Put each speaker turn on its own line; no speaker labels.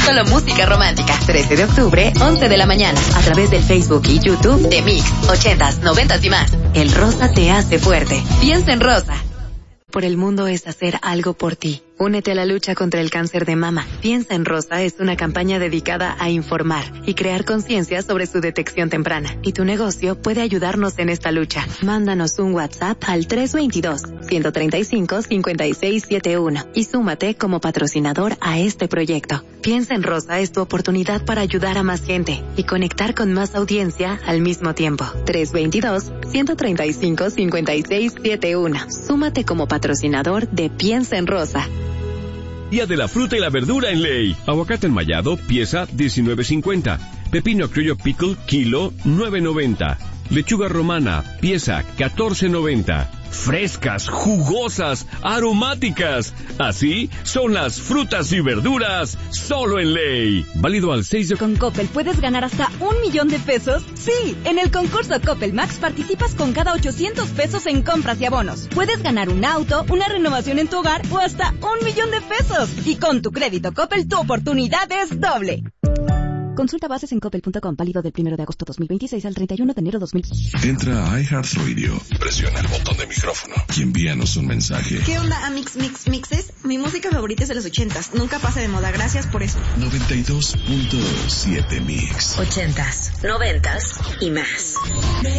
Solo música romántica. 13 de octubre, 11 de la mañana. A través del Facebook y YouTube de Mix, 80s, 90s y más. El rosa te hace fuerte. Piensa en rosa. Por el mundo es hacer algo por ti. Únete a la lucha contra el cáncer de mama. Piensa en Rosa es una campaña dedicada a informar y crear conciencia sobre su detección temprana. Y tu negocio puede ayudarnos en esta lucha. Mándanos un WhatsApp al 322-135-5671 y súmate como patrocinador a este proyecto. Piensa en Rosa es tu oportunidad para ayudar a más gente y conectar con más audiencia al mismo tiempo. 322-135-5671. Súmate como patrocinador de Piensa en Rosa.
Día de la fruta y la verdura en Ley. Aguacate enmayado, pieza $19.50. Pepino criollo pickle, kilo, $9.90. Lechuga romana, pieza, $14.90. Frescas, jugosas, aromáticas. Así son las frutas y verduras, solo en Ley. Válido al 6 de...
Con Coppel puedes ganar hasta $1,000,000. Sí, en el concurso Coppel Max participas con cada $800 en compras y abonos. Puedes ganar un auto, una renovación en tu hogar o hasta $1,000,000. Y con tu crédito Coppel, tu oportunidad es doble. Consulta bases en coppel.com, válido del 1 de agosto 2026 al 31 de enero 2026.
Entra a iHeartRadio, presiona el botón de micrófono y envíanos un mensaje.
¿Qué onda, Mixes? Mi música favorita es de los 80s. Nunca pasa de moda, gracias por eso.
92.7 Mix.
80s, 90s y más.